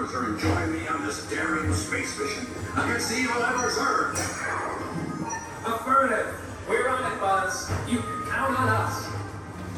Emperors are enjoying me on this daring space mission against the evil Emperor's Earth. Affirmative. We're on it, Buzz. You can count on us.